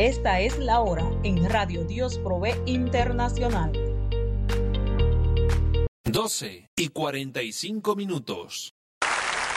Esta es la hora en Radio Dios Provee Internacional. 12:45.